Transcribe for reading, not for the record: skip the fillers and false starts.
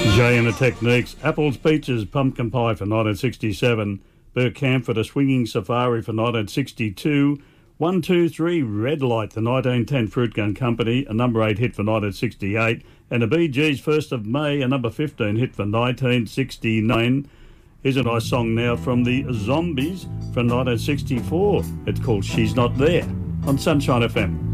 Jay and the Techniques, Apples, Peaches, Pumpkin Pie for 1967, Burt Camford, A Swinging Safari for 1962, 123 Red Light, the 1910 Fruit Gun Company, a number 8 hit for 1968, and the Bee Gees' First of May, a number 15 hit for 1969. Here's a nice song now from the Zombies from 1964. It's called She's Not There on Sunshine FM.